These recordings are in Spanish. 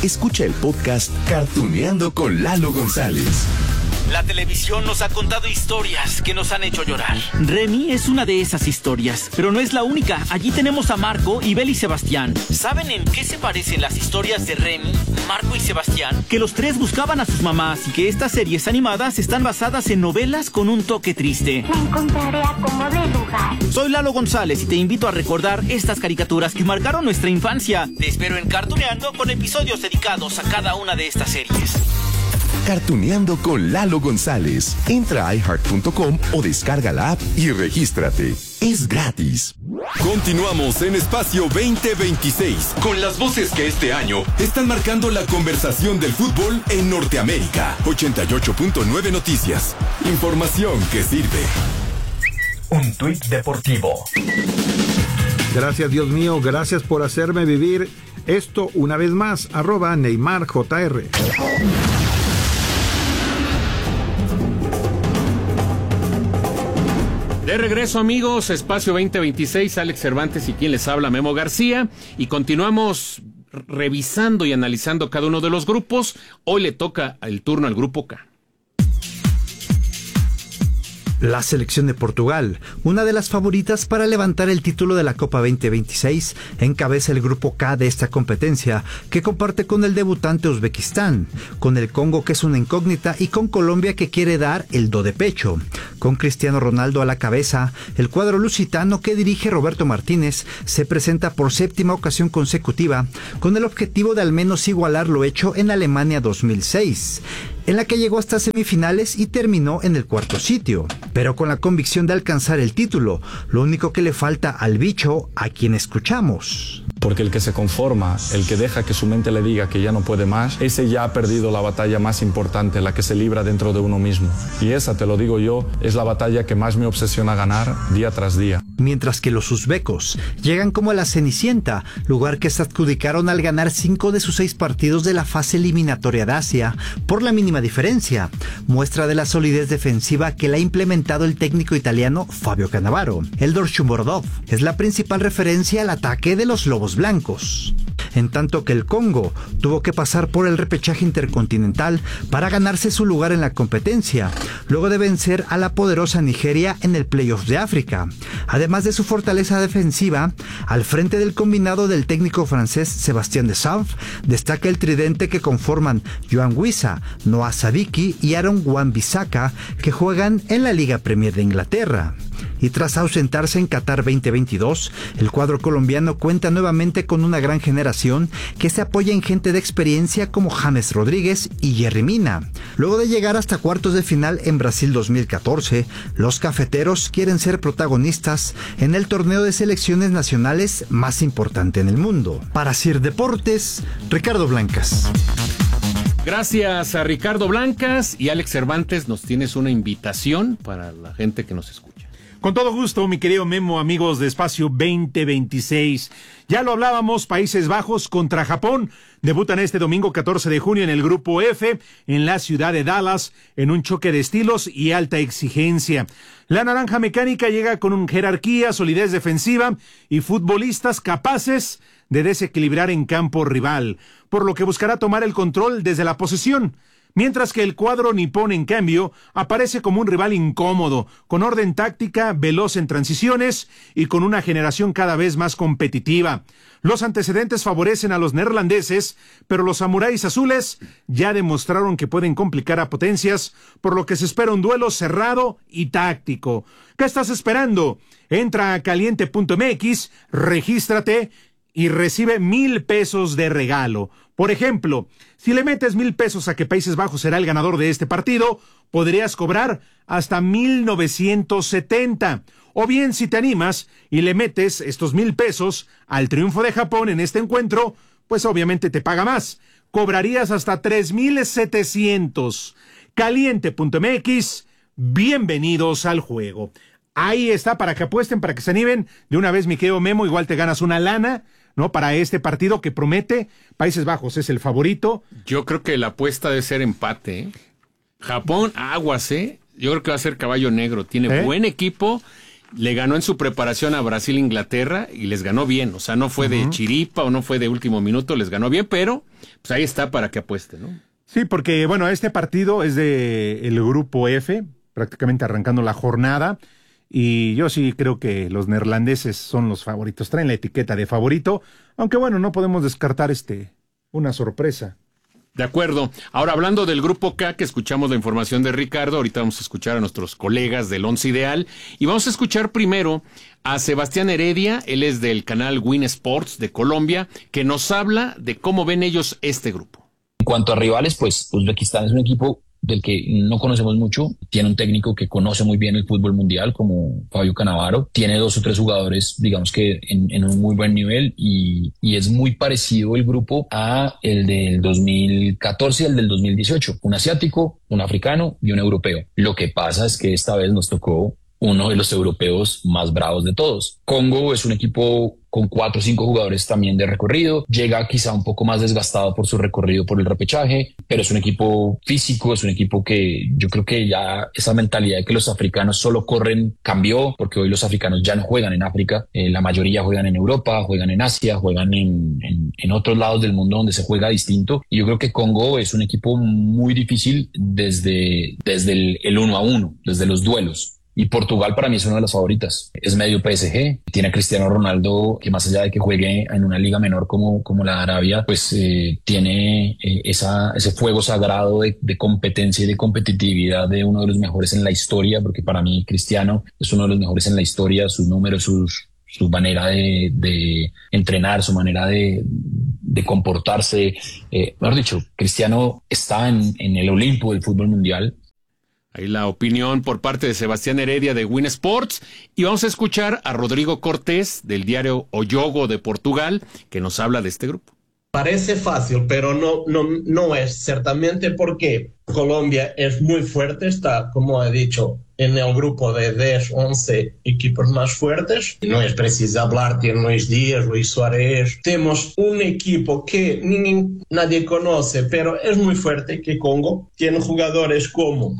escucha el podcast Cartuneando con Lalo González. La televisión nos ha contado historias que nos han hecho llorar. Remy es una de esas historias, pero no es la única. Allí tenemos a Marco y Bel y Sebastián. ¿Saben en qué se parecen las historias de Remy, Marco y Sebastián? Que los tres buscaban a sus mamás y que estas series animadas están basadas en novelas con un toque triste. Me encontraré a como de lugar. Soy Lalo González y te invito a recordar estas caricaturas que marcaron nuestra infancia. Te espero en Cartuneando con episodios dedicados a cada una de estas series. Cartuneando con Lalo González. Entra a iHeart.com o descarga la app y regístrate. Es gratis. Continuamos en Espacio 2026 con las voces que este año están marcando la conversación del fútbol en Norteamérica. 88.9 Noticias. Información que sirve. Un tuit deportivo. Gracias, Dios mío, gracias por hacerme vivir esto una vez más. @NeymarJR. De regreso, amigos, Espacio 2026, Alex Cervantes y quien les habla, Memo García, y continuamos revisando y analizando cada uno de los grupos. Hoy le toca el turno al grupo K. La selección de Portugal, una de las favoritas para levantar el título de la Copa 2026, encabeza el grupo K de esta competencia, que comparte con el debutante Uzbekistán, con el Congo, que es una incógnita, y con Colombia, que quiere dar el do de pecho. Con Cristiano Ronaldo a la cabeza, el cuadro lusitano que dirige Roberto Martínez se presenta por séptima ocasión consecutiva, con el objetivo de al menos igualar lo hecho en Alemania 2006. En la que llegó hasta semifinales y terminó en el cuarto sitio, pero con la convicción de alcanzar el título. Lo único que le falta al bicho, a quien escuchamos. Porque el que se conforma, el que deja que su mente le diga que ya no puede más, ese ya ha perdido la batalla más importante, la que se libra dentro de uno mismo. Y esa, te lo digo yo, es la batalla que más me obsesiona ganar día tras día. Mientras que los uzbecos llegan como a la Cenicienta, lugar que se adjudicaron al ganar 5 de sus 6 partidos de la fase eliminatoria de Asia, por la mínima diferencia, muestra de la solidez defensiva que le ha implementado el técnico italiano Fabio Cannavaro. Eldor Shomurodov es la principal referencia al ataque de los Lobos Blancos. En tanto que el Congo tuvo que pasar por el repechaje intercontinental para ganarse su lugar en la competencia, luego de vencer a la poderosa Nigeria en el Playoff de África. Además de su fortaleza defensiva, al frente del combinado del técnico francés Sébastien Deschamps, destaca el tridente que conforman Yohan Wissa, Noah Sadiki y Aaron Wan-Bissaka, que juegan en la Liga Premier de Inglaterra. Y tras ausentarse en Qatar 2022, el cuadro colombiano cuenta nuevamente con una gran generación que se apoya en gente de experiencia como James Rodríguez y Yerry Mina. Luego de llegar hasta cuartos de final en Brasil 2014, los cafeteros quieren ser protagonistas en el torneo de selecciones nacionales más importante en el mundo. Para CIR Deportes, Ricardo Blancas. Gracias a Ricardo Blancas y Alex Cervantes. Nos tienes una invitación para la gente que nos escucha. Con todo gusto, mi querido Memo, amigos de Espacio 2026. Ya lo hablábamos, Países Bajos contra Japón. Debutan este domingo 14 de junio en el Grupo F, en la ciudad de Dallas, en un choque de estilos y alta exigencia. La naranja mecánica llega con jerarquía, solidez defensiva y futbolistas capaces de desequilibrar en campo rival, por lo que buscará tomar el control desde la posesión. Mientras que el cuadro nipón, en cambio, aparece como un rival incómodo, con orden táctica, veloz en transiciones y con una generación cada vez más competitiva. Los antecedentes favorecen a los neerlandeses, pero los samuráis azules ya demostraron que pueden complicar a potencias, por lo que se espera un duelo cerrado y táctico. ¿Qué estás esperando? Entra a caliente.mx, regístrate y recibe 1,000 pesos de regalo. Por ejemplo, si le metes 1,000 pesos a que Países Bajos será el ganador de este partido, podrías cobrar hasta 1,970. O bien, si te animas y le metes estos 1,000 pesos al triunfo de Japón en este encuentro, pues obviamente te paga más. Cobrarías hasta 3,700. Caliente.mx, bienvenidos al juego. Ahí está, para que apuesten, para que se animen. De una vez, mi querido Memo, igual te ganas una lana, ¿no? Para este partido que promete. Países Bajos es el favorito. Yo creo que la apuesta debe ser empate, ¿eh? Japón, aguas, ¿eh? Yo creo que va a ser caballo negro. Tiene buen equipo le ganó en su preparación a Brasil e Inglaterra y les ganó bien, o sea, no fue de chiripa o no fue de último minuto, les ganó bien, pero pues ahí está para que apueste, ¿no? Sí, porque bueno, este partido es de el grupo F, prácticamente arrancando la jornada, y yo sí creo que los neerlandeses son los favoritos, traen la etiqueta de favorito, aunque bueno, no podemos descartar una sorpresa. De acuerdo. Ahora, hablando del Grupo K, que escuchamos la información de Ricardo, ahorita vamos a escuchar a nuestros colegas del Once Ideal, y vamos a escuchar primero a Sebastián Heredia, él es del canal Win Sports de Colombia, que nos habla de cómo ven ellos este grupo. En cuanto a rivales, pues Uzbekistán es un equipo del que no conocemos mucho, tiene un técnico que conoce muy bien el fútbol mundial como Fabio Cannavaro, tiene 2 o 3 jugadores digamos que en un muy buen nivel y es muy parecido el grupo a el del 2014 y el del 2018, un asiático, un africano y un europeo. Lo que pasa es que esta vez nos tocó uno de los europeos más bravos de todos. Congo es un equipo con 4 o 5 jugadores también de recorrido, llega quizá un poco más desgastado por su recorrido por el repechaje, pero es un equipo físico, es un equipo que yo creo que ya esa mentalidad de que los africanos solo corren cambió, porque hoy los africanos ya no juegan en África, la mayoría juegan en Europa, juegan en Asia, juegan en otros lados del mundo donde se juega distinto, y yo creo que Congo es un equipo muy difícil desde el 1-1, desde los duelos. Y Portugal para mí es una de las favoritas. Es medio PSG, tiene a Cristiano Ronaldo, que más allá de que juegue en una liga menor como la de Arabia, pues tiene ese fuego sagrado de competencia y de competitividad de uno de los mejores en la historia, porque para mí Cristiano es uno de los mejores en la historia, sus números, su manera de entrenar, su manera de comportarse. Mejor dicho, Cristiano está en el Olimpo del fútbol mundial. Ahí la opinión por parte de Sebastián Heredia de Win Sports. Y vamos a escuchar a Rodrigo Cortés del diario O Jogo de Portugal, que nos habla de este grupo. Parece fácil, pero no es, ciertamente, porque Colombia es muy fuerte, está, como he dicho, en el grupo de 10, 11 equipos más fuertes. No es preciso hablar, tiene Luis Díaz, Luis Suárez. Tenemos un equipo que nadie conoce, pero es muy fuerte, que Congo. Tiene jugadores como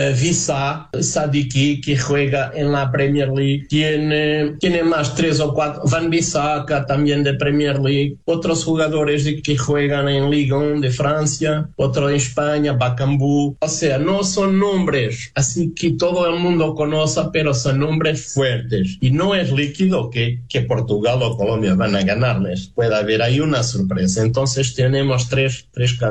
Vissá, Sadiki, que juega en la Premier League. Tiene más 3 o 4, Van Bissaka, también de Premier League. Otros jugadores que juegan en Ligue 1 de Francia, otro en España, Bakambu. O sea, no son nombres así que todo el mundo conoce, pero son nombres fuertes. Y no es líquido que Portugal o Colombia van a ganarles. Puede haber ahí una sorpresa. Entonces tenemos tres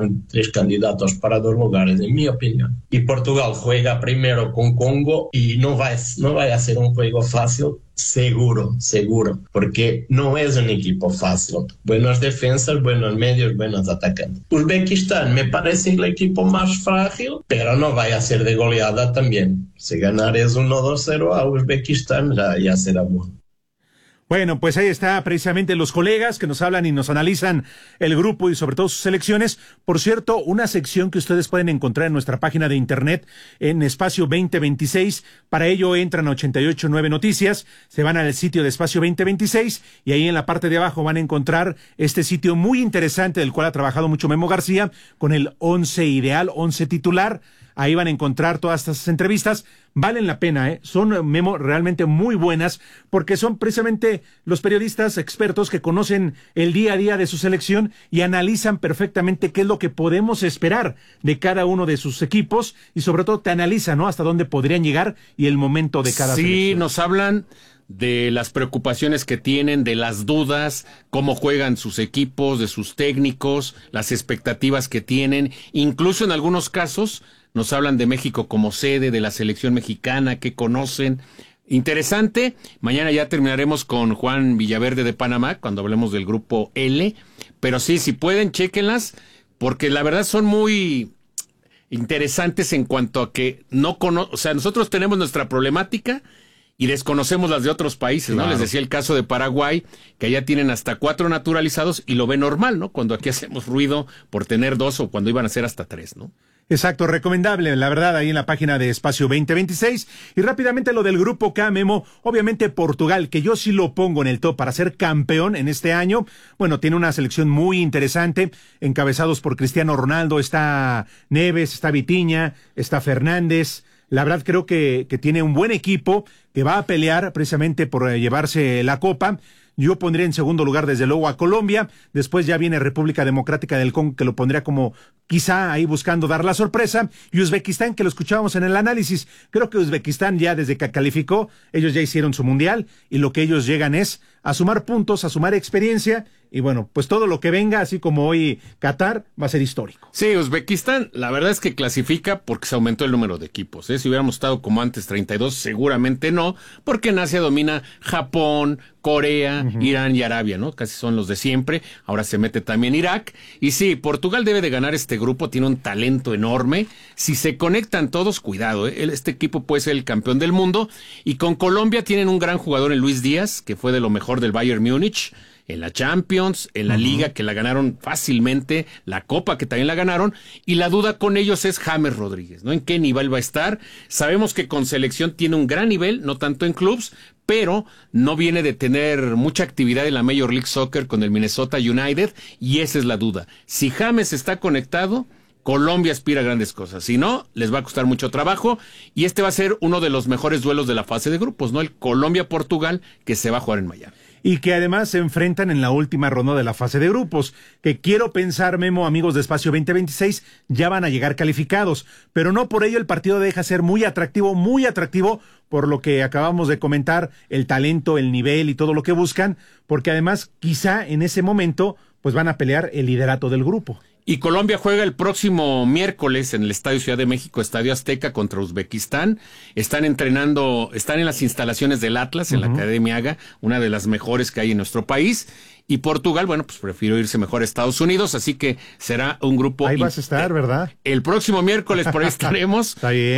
candidatos para 2 lugares, en mi opinión. Y Portugal juega primero con Congo y no va a ser un juego fácil. Seguro, porque no es un equipo fácil. Buenas defensas, buenos medios, buenos atacantes. Uzbekistán me parece el equipo más frágil, pero no vaya a ser de goleada también. Si ganar es 1-2-0 a Uzbekistán, ya será bueno. Bueno, pues ahí está precisamente los colegas que nos hablan y nos analizan el grupo y sobre todo sus selecciones. Por cierto, una sección que ustedes pueden encontrar en nuestra página de internet en Espacio 2026. Para ello entran a 889 Noticias, se van al sitio de Espacio 2026 y ahí en la parte de abajo van a encontrar este sitio muy interesante del cual ha trabajado mucho Memo García con el 11 ideal, 11 titular. Ahí van a encontrar todas estas entrevistas. Valen la pena, son, Memo, realmente muy buenas, porque son precisamente los periodistas expertos que conocen el día a día de su selección y analizan perfectamente qué es lo que podemos esperar de cada uno de sus equipos y sobre todo te analizan, ¿no?, hasta dónde podrían llegar y el momento de cada selección. Sí, nos hablan de las preocupaciones que tienen, de las dudas, cómo juegan sus equipos, de sus técnicos, las expectativas que tienen, incluso en algunos casos nos hablan de México como sede, de la selección mexicana que conocen. Interesante. Mañana ya terminaremos con Juan Villaverde de Panamá, cuando hablemos del grupo L. Pero sí, si pueden, chéquenlas, porque la verdad son muy interesantes en cuanto a que o sea, nosotros tenemos nuestra problemática y desconocemos las de otros países, ¿no? Claro. Les decía el caso de Paraguay, que allá tienen hasta 4 naturalizados y lo ven normal, ¿no? Cuando aquí hacemos ruido por tener 2 o cuando iban a ser hasta 3, ¿no? Exacto, recomendable, la verdad, ahí en la página de Espacio 2026. Y rápidamente lo del grupo K, Memo, obviamente Portugal, que yo sí lo pongo en el top para ser campeón en este año. Bueno, tiene una selección muy interesante, encabezados por Cristiano Ronaldo, está Neves, está Vitinha, está Fernández, La verdad creo que tiene un buen equipo que va a pelear precisamente por llevarse la copa. Yo pondría en segundo lugar desde luego a Colombia, después ya viene República Democrática del Congo, que lo pondría como quizá ahí buscando dar la sorpresa, y Uzbekistán, que lo escuchábamos en el análisis. Creo que Uzbekistán ya desde que calificó, ellos ya hicieron su mundial, y lo que ellos llegan es a sumar puntos, a sumar experiencia, y bueno, pues todo lo que venga, así como hoy Qatar, va a ser histórico. Sí, Uzbekistán, la verdad es que clasifica porque se aumentó el número de equipos, ¿eh? Si hubiéramos estado como antes 32, seguramente no, porque en Asia domina Japón, Corea, Irán y Arabia, ¿no? Casi son los de siempre. Ahora se mete también Irak. Y sí, Portugal debe de ganar este grupo, tiene un talento enorme. Si se conectan todos, cuidado, ¿eh? Este equipo puede ser el campeón del mundo. Y con Colombia tienen un gran jugador en Luis Díaz, que fue de lo mejor del Bayern Múnich, en la Champions, en la Liga, que la ganaron fácilmente, la Copa, que también la ganaron, y la duda con ellos es James Rodríguez, ¿no? ¿En qué nivel va a estar? Sabemos que con selección tiene un gran nivel, no tanto en clubs, pero no viene de tener mucha actividad en la Major League Soccer con el Minnesota United, y esa es la duda. Si James está conectado, Colombia aspira a grandes cosas. Si no, les va a costar mucho trabajo, y este va a ser uno de los mejores duelos de la fase de grupos, ¿no? El Colombia-Portugal, que se va a jugar en Miami. Y que además se enfrentan en la última ronda de la fase de grupos, que quiero pensar, Memo, amigos de Espacio 2026, ya van a llegar calificados, pero no por ello el partido deja ser muy atractivo, por lo que acabamos de comentar, el talento, el nivel y todo lo que buscan, porque además quizá en ese momento pues van a pelear el liderato del grupo. Y Colombia juega el próximo miércoles en el Estadio Ciudad de México, Estadio Azteca, contra Uzbekistán. Están entrenando, están en las instalaciones del Atlas, en la Academia Haga, una de las mejores que hay en nuestro país. Y Portugal, bueno, pues prefirió irse mejor a Estados Unidos, así que será un grupo... Ahí vas a estar, ¿verdad? El próximo miércoles por ahí estaremos. Está bien.